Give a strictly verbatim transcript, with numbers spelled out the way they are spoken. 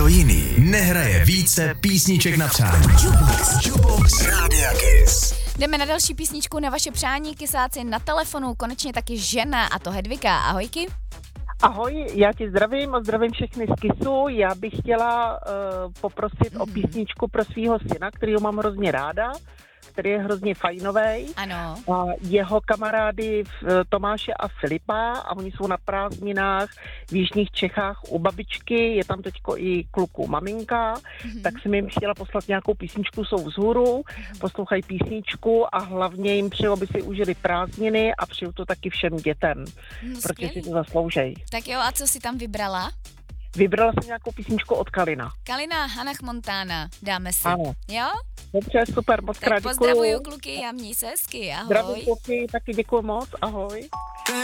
Kdo jiný nehraje více písniček na přání? Jukebox. Jukebox Rádia Kiss. Jdeme na další písničku na vaše přání, kysáci na telefonu, konečně taky žena, a to Hedvika. Ahojky. Ahoj, já tě zdravím a zdravím všechny z Kissu. Já bych chtěla uh, poprosit mm. o písničku pro svého syna, kterýho mám hrozně ráda, který je hrozně fajnovej. Ano. A jeho kamarády Tomáše a Filipa a oni jsou na prázdninách v jižních Čechách u babičky, je tam teďko i kluku maminka, mm-hmm. tak jsem jim chtěla poslat nějakou písničku, jsou vzhůru, mm-hmm. poslouchají písničku a hlavně jim přeju, aby si užili prázdniny a přeju to taky všem dětem, no, protože si to zasloužej. Tak jo, a co si tam vybrala? Vybrala jsem nějakou písničku od Kalina. Kalina, Hannah Montana, dáme si. Ano. Jo? Dobře, super, moc krát děkuju. Tak pozdravuju kluky a měj se hezky, ahoj. Zdravím kluky, taky děkuju moc, ahoj.